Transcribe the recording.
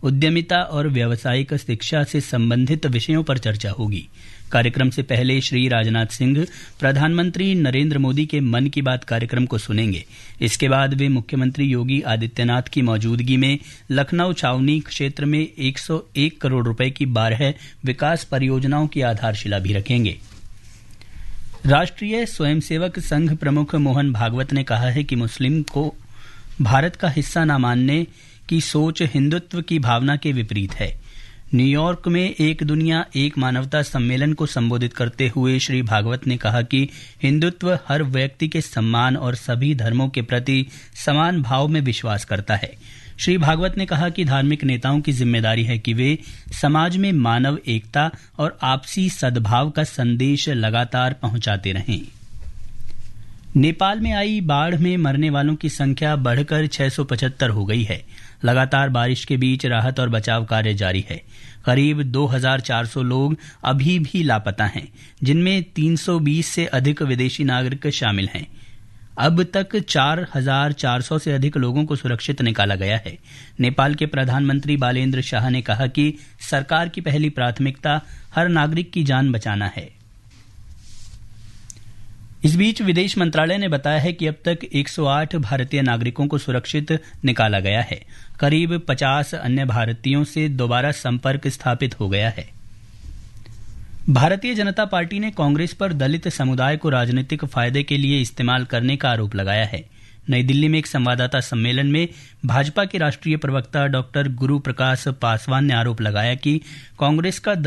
उद्यमिता और व्यावसायिक शिक्षा से संबंधित विषयों पर चर्चा होगी। कार्यक्रम से पहले श्री राजनाथ सिंह प्रधानमंत्री नरेंद्र मोदी के मन की बात कार्यक्रम को सुनेंगे। इसके बाद वे मुख्यमंत्री योगी आदित्यनाथ की मौजूदगी में लखनऊ छावनी क्षेत्र में 101 करोड़ रुपए की 12 विकास परियोजनाओं की आधारशिला भी रखेंगे। राष्ट्रीय स्वयंसेवक संघ प्रमुख मोहन भागवत ने कहा है कि मुस्लिम को भारत का हिस्सा न मानने की सोच हिंदुत्व की भावना के विपरीत है। न्यूयॉर्क में एक दुनिया एक मानवता सम्मेलन को संबोधित करते हुए श्री भागवत ने कहा कि हिंदुत्व हर व्यक्ति के सम्मान और सभी धर्मों के प्रति समान भाव में विश्वास करता है। श्री भागवत ने कहा कि धार्मिक नेताओं की जिम्मेदारी है कि वे समाज में मानव एकता और आपसी सद्भाव का संदेश लगातार पहुंचाते रहें। नेपाल में आई बाढ़ में मरने वालों की संख्या बढ़कर 675 हो गई है। लगातार बारिश के बीच राहत और बचाव कार्य जारी है। करीब 2400 लोग अभी भी लापता हैं, जिनमें 320 से अधिक विदेशी नागरिक शामिल हैं। अब तक 4400 से अधिक लोगों को सुरक्षित निकाला गया है। नेपाल के प्रधानमंत्री बालेन्द्र शाह ने कहा कि सरकार की पहली प्राथमिकता हर नागरिक की जान बचाना है। इस बीच विदेश मंत्रालय ने बताया है कि अब तक 108 भारतीय नागरिकों को सुरक्षित निकाला गया है। करीब 50 अन्य भारतीयों से दोबारा संपर्क स्थापित हो गया है। भारतीय जनता पार्टी ने कांग्रेस पर दलित समुदाय को राजनीतिक फायदे के लिए इस्तेमाल करने का आरोप लगाया है। नई दिल्ली में एक संवाददाता सम्मेलन में भाजपा के राष्ट्रीय प्रवक्ता डॉक्टर गुरु प्रकाश पासवान ने आरोप लगाया कि कांग्रेस का